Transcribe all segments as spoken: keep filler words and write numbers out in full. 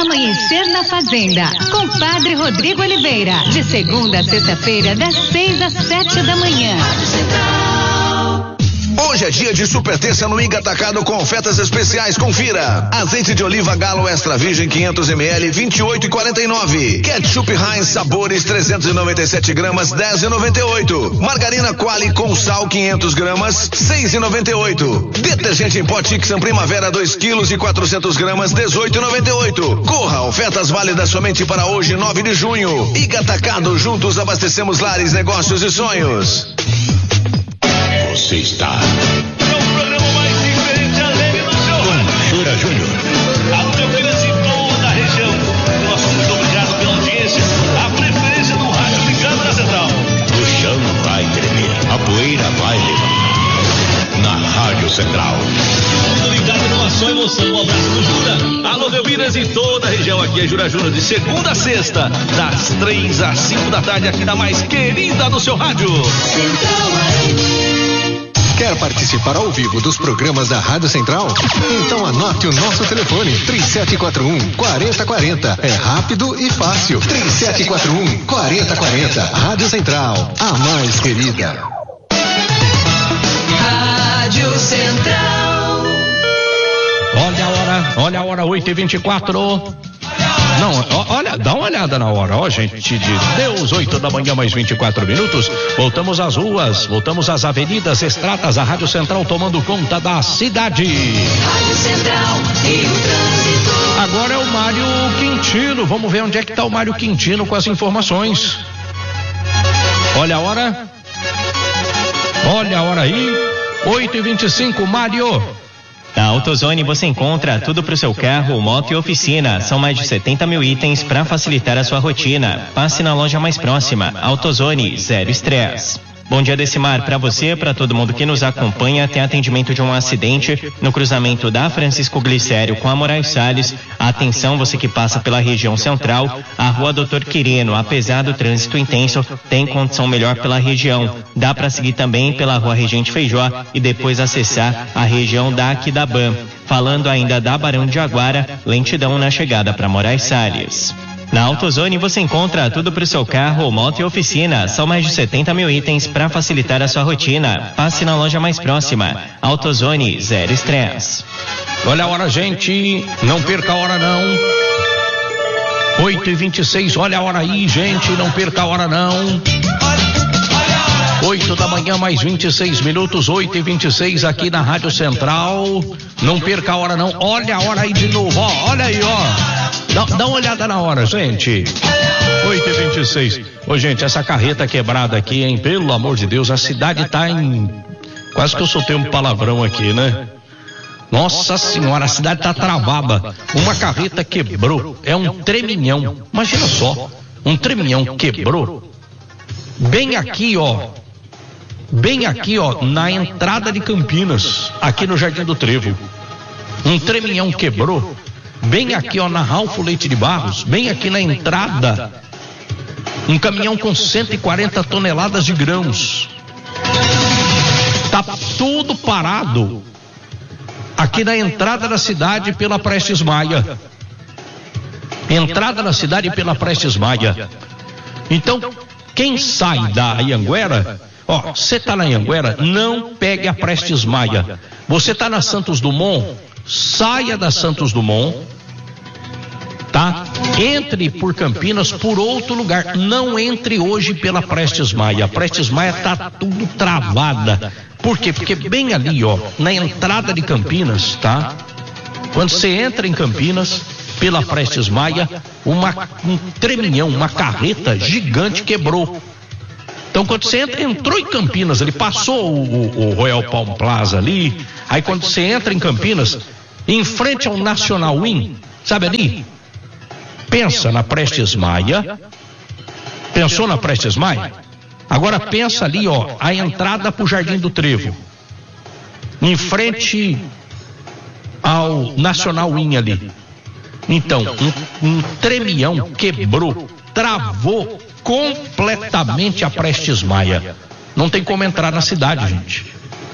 Amanhecer na Fazenda, com Padre Rodrigo Oliveira, de segunda a sexta-feira, das seis às sete da manhã. Hoje é dia de super terça no Iga Atacado com ofertas especiais, confira. Azeite de oliva Galo Extra Virgem quinhentos mililitros, vinte e oito e quarenta e nove. Ketchup Heinz Sabores trezentos e noventa e sete gramas, dez e noventa e oito. Margarina Quali com sal quinhentos gramas, seis e noventa e oito. Detergente em pó Tixan Primavera dois quilos e quatrocentos gramas, dezoito e noventa e oito. Corra, ofertas válidas somente para hoje, nove de junho. Iga Atacado, juntos abastecemos lares, negócios e sonhos. Você está no programa mais diferente, alegre do seu rádio. Jura Júnior. A preferência em toda a região. Nosso muito obrigado pela audiência. A preferência do rádio ligado na central. O chão vai tremer, a poeira vai levar. Na Rádio Central. Todo ligado numa só emoção. Um abraço do Jura. Alô, Belminas e toda a região. Aqui é Jura Júnior, de segunda a sexta, das três às cinco da tarde, aqui na mais querida do seu rádio. Central aí. Quer participar ao vivo dos programas da Rádio Central? Então anote o nosso telefone, três sete quatro um, quatro zero quatro zero. É rápido e fácil. três sete quatro um, quatro zero quatro zero. Rádio Central, a mais querida. Rádio Central. Olha a hora, olha a hora, oito e vinte e quatro. Não, ó, olha, dá uma olhada na hora, ó, gente de Deus, oito da manhã, mais vinte e quatro minutos. Voltamos às ruas, voltamos às avenidas, estradas, a Rádio Central tomando conta da cidade. Rádio Central e o trânsito. Agora é o Mário Quintino, vamos ver onde é que tá o Mário Quintino com as informações. Olha a hora, olha a hora aí, oito e vinte e cinco, Mário. Na AutoZone você encontra tudo para o seu carro, moto e oficina. São mais de setenta mil itens para facilitar a sua rotina. Passe na loja mais próxima. AutoZone, zero estresse. Bom dia, Decimar, para você, para todo mundo que nos acompanha. Tem atendimento de um acidente no cruzamento da Francisco Glicério com a Moraes Salles. Atenção, você que passa pela região central, a Rua Doutor Quirino, apesar do trânsito intenso, tem condição melhor pela região. Dá para seguir também pela Rua Regente Feijó e depois acessar a região da Aquidaban. Falando ainda da Barão de Aguara, lentidão na chegada para Moraes Salles. Na AutoZone você encontra tudo para o seu carro, moto e oficina. São mais de setenta mil itens para facilitar a sua rotina. Passe na loja mais próxima. AutoZone, zero estresse. Olha a hora, gente. Não perca a hora, não. oito e vinte e seis, olha a hora aí, gente. Não perca a hora, não. oito da manhã, mais vinte e seis minutos, oito e vinte e seis aqui na Rádio Central. Não perca a hora, não. Olha a hora aí de novo, ó. Olha aí, ó. Dá, dá uma olhada na hora, gente. oito e vinte e seis. Ô, gente, essa carreta quebrada aqui, hein? Pelo amor de Deus, a cidade tá em... Quase que eu soltei um palavrão aqui, né? Nossa senhora, a cidade tá travada. Uma carreta quebrou. É um treminhão. Imagina só. Um treminhão quebrou. Bem aqui, ó. Bem aqui, ó, na entrada de Campinas, aqui no Jardim do Trevo. Um treminhão quebrou. Bem aqui, ó, na Ralfo Leite de Barros, bem aqui na entrada, um caminhão com cento e quarenta toneladas de grãos. Tá tudo parado aqui na entrada da cidade pela Prestes Maia. Entrada da cidade pela Prestes Maia. Então, quem sai da Anhanguera, ó, você tá na Anhanguera, não pegue a Prestes Maia. Você tá na Santos Dumont, saia da Santos Dumont, tá? Entre por Campinas por outro lugar. Não entre hoje pela Prestes Maia. A Prestes Maia tá tudo travada. Por quê? Porque bem ali, ó, na entrada de Campinas, tá? Quando você entra em Campinas, pela Prestes Maia, uma, um treminhão, uma carreta gigante quebrou. Então, quando você entra, entrou em Campinas, ele passou o, o, o Royal Palm Plaza ali, aí quando você entra em Campinas, em frente ao National Inn, sabe ali? Pensa na Prestes Maia. Pensou na Prestes Maia? Agora pensa ali, ó, a entrada pro Jardim do Trevo. Em frente ao National Inn ali. Então, um, um tremião quebrou, travou completamente a Prestes Maia. Não tem como entrar na cidade, gente.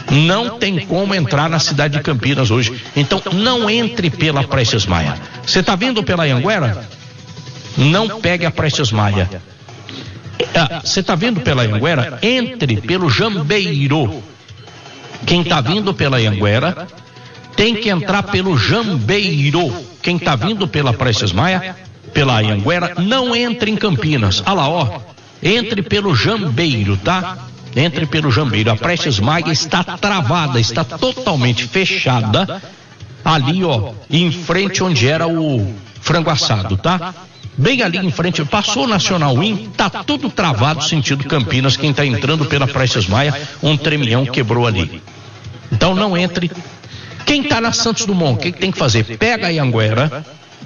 Não tem como entrar na cidade de Campinas hoje. Então não entre pela Prestes Maia. Você tá vindo pela Anhanguera? Não pegue a Prestes Maia. Você ah, tá vindo pela Anhanguera? Entre pelo Jambeiro. Quem tá vindo pela Anhanguera tem que entrar pelo Jambeiro. Quem tá vindo pela Prestes Maia, pela Anhanguera, não entre em Campinas. Olha lá, ó. Entre pelo Jambeiro, tá? Entre pelo Jambeiro. A Prestes Maia está travada, está totalmente fechada. Ali, ó, em frente onde era o frango assado, tá? Bem ali em frente, passou o Nacional Win, tá tudo travado sentido Campinas. Quem tá entrando pela Prestes Maia, um tremião quebrou ali. Então não entre. Quem tá na Santos Dumont, o que, que tem que fazer? Pega a Anhanguera,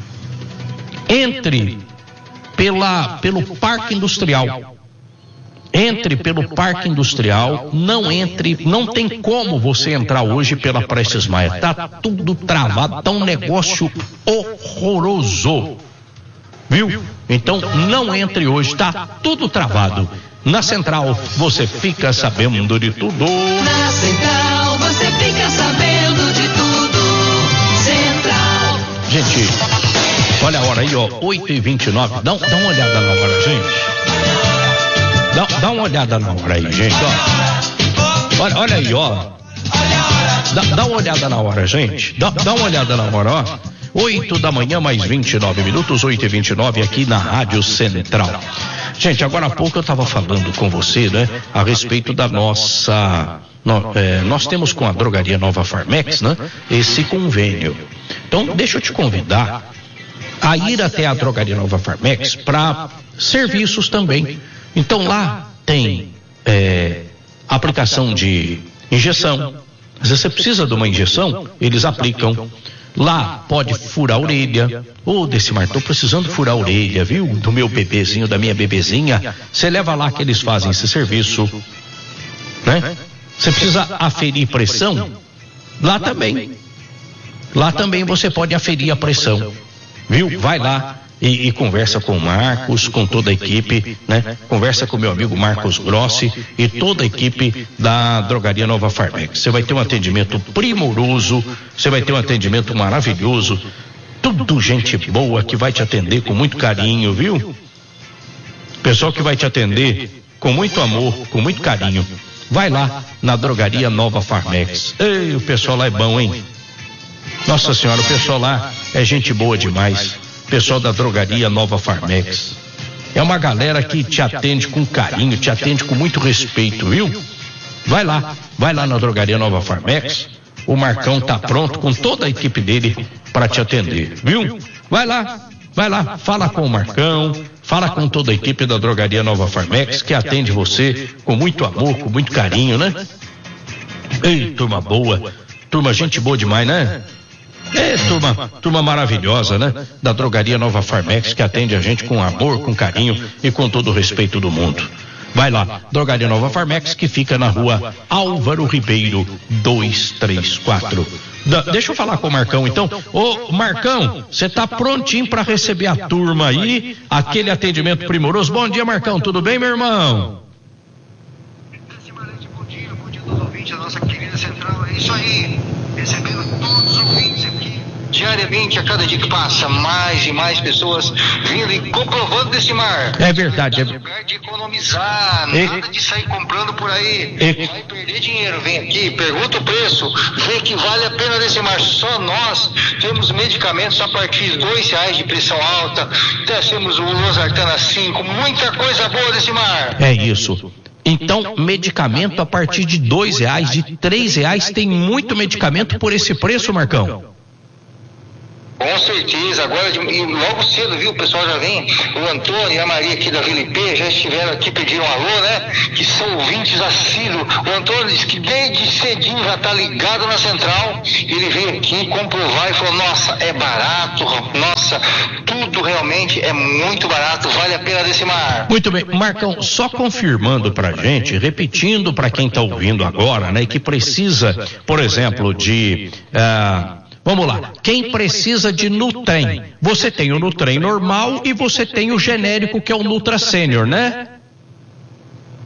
entre pela, pelo Parque Industrial. Entre pelo Parque Industrial, não entre, não tem como você entrar hoje pela Prestes Maia. Tá tudo travado, tá um negócio horroroso. Viu? Então não entre hoje, tá tudo travado. Na Central você fica sabendo de tudo. Na Central você fica sabendo de tudo. Central. Gente, olha a hora aí, ó, oito e vinte e nove. Dá, dá uma olhada na hora, gente. Dá, dá uma olhada na hora aí, gente, ó. Olha, olha aí, ó. Dá, dá uma olhada na hora, gente. Dá, dá uma olhada na hora, ó. oito da manhã, mais vinte e nove minutos, oito e vinte e nove aqui na Rádio Central. Gente, agora há pouco eu estava falando com você, né, a respeito da nossa. No, é, nós temos com a Drogaria Nova Farmex, né, esse convênio. Então, deixa eu te convidar a ir até a Drogaria Nova Farmex para serviços também. Então, lá tem é, aplicação de injeção. Se você precisa de uma injeção, eles aplicam. Lá pode furar a orelha. Ô, Decimar, tô precisando furar a orelha, viu? Do meu bebezinho, da minha bebezinha. Você leva lá que eles fazem esse serviço, né? Você precisa aferir pressão? Lá também. Lá também você pode aferir a pressão, viu? Vai lá e, e conversa com o Marcos, com toda a equipe, né? Conversa com o meu amigo Marcos Grossi e toda a equipe da Drogaria Nova Farmex. Você vai ter um atendimento primoroso, você vai ter um atendimento maravilhoso, tudo gente boa que vai te atender com muito carinho, viu? Pessoal que vai te atender com muito amor, com muito carinho. Vai lá na Drogaria Nova Farmex. Ei, o pessoal lá é bom, hein? Nossa Senhora, o pessoal lá é gente boa demais. Pessoal da Drogaria Nova Farmex. É uma galera que te atende com carinho, te atende com muito respeito, viu? Vai lá, vai lá na Drogaria Nova Farmex. O Marcão tá pronto com toda a equipe dele para te atender, viu? Vai lá, vai lá, fala com o Marcão, fala com toda a equipe da Drogaria Nova Farmex que atende você com muito amor, com muito carinho, né? Ei, turma boa, turma gente boa demais, né? É, turma, turma maravilhosa, né? Da Drogaria Nova Farmex, que atende a gente com amor, com carinho e com todo o respeito do mundo. Vai lá, Drogaria Nova Farmex, que fica na rua Álvaro Ribeiro, duzentos e trinta e quatro. Da, deixa eu falar com o Marcão, então. Ô, Marcão, você tá prontinho para receber a turma aí, aquele atendimento primoroso? Bom dia, Marcão, tudo bem, meu irmão? Bom dia, bom dia dos ouvintes da nossa querida Central, é isso aí. Recebendo todos os ouvintes aqui. Diariamente, a cada dia que passa, mais e mais pessoas vindo e comprovando desse mar. É verdade. É lugar de economizar, e... nada de sair comprando por aí. E... Vai perder dinheiro, vem aqui, pergunta o preço, vê que vale a pena desse mar. Só nós temos medicamentos a partir de dois reais de pressão alta, temos o Losartana cinco, muita coisa boa desse mar. É isso. Então, medicamento a partir de dois reais, de três reais, tem muito medicamento por esse preço, Marcão? Com certeza, agora de, logo cedo, viu, o pessoal já vem, o Antônio e a Maria aqui da Vila I P já estiveram aqui, pediram um alô, né, que são ouvintes assíduos. O Antônio disse que desde cedinho já tá ligado na Central, ele veio aqui comprovar e falou, nossa, é barato, nossa, tudo realmente é muito barato, vale a pena desse mar. Muito bem, Marcão, só confirmando pra gente, repetindo pra quem tá ouvindo agora, né, que precisa, por exemplo, de... Uh, Vamos lá, quem precisa de Nutrem? Você tem o Nutrem normal e você tem o genérico que é o Nutra Sênior, né?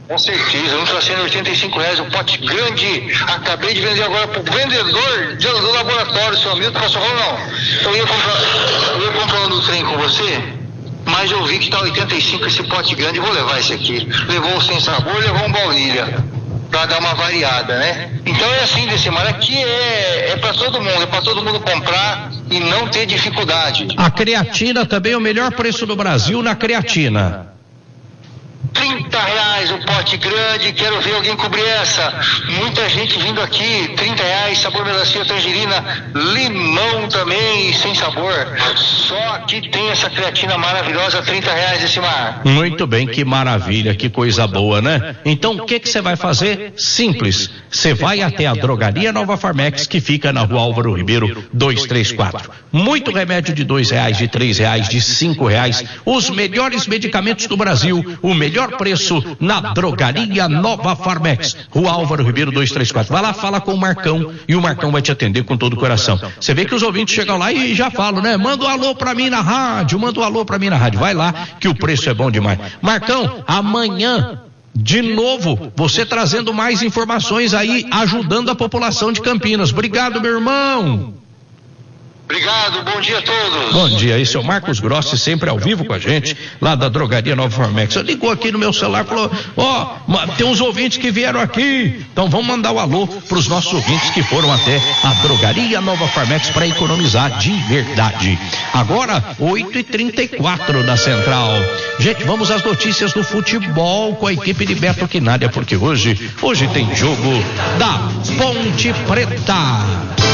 Com certeza, um está sendo oitenta e cinco reais, o pote grande. Acabei de vender agora pro vendedor do laboratório, seu amigo, passou não. Eu ia comprar, eu ia comprar no trem com você, mas eu vi que tá oitenta e cinco esse pote grande, vou levar esse aqui. Levou o sem sabor, levou um baunilha, pra dar uma variada, né? Então é assim, Decimar, aqui é, é pra todo mundo, é pra todo mundo comprar e não ter dificuldade. A creatina também é o melhor preço do Brasil na creatina. trinta reais o pote grande, quero ver alguém cobrir essa. Muita gente vindo aqui, trinta reais, sabor melancia, tangerina, limão também, sem sabor. Só aqui tem essa creatina maravilhosa, trinta reais esse mar. Muito bem, que maravilha, que coisa boa, né? Então o que que você vai fazer? Simples, você vai até a Drogaria Nova Farmex, que fica na Rua Álvaro Ribeiro duzentos e trinta e quatro. Muito remédio de dois reais, de três reais, de cinco reais, os melhores medicamentos do Brasil, o melhor preço na Drogaria Nova Farmex, Rua Álvaro Ribeiro duzentos e trinta e quatro. Vai lá, fala com o Marcão e o Marcão vai te atender com todo o coração. Você vê que os ouvintes chegam lá e já falam, né? Manda um alô pra mim na rádio, manda um alô pra mim na rádio. Vai lá que o preço é bom demais. Marcão, amanhã de novo, você trazendo mais informações aí, ajudando a população de Campinas. Obrigado, meu irmão. Obrigado, bom dia a todos. Bom dia, esse é o Marcos Grossi, sempre ao vivo com a gente, lá da Drogaria Nova Farmex. Ligou aqui no meu celular e falou, ó, oh, tem uns ouvintes que vieram aqui, então vamos mandar o um alô pros nossos ouvintes que foram até a Drogaria Nova Farmex para economizar de verdade. Agora, oito e trinta e quatro da Central. Gente, vamos às notícias do futebol com a equipe de Beto Quinária, porque hoje, hoje tem jogo da Ponte Preta.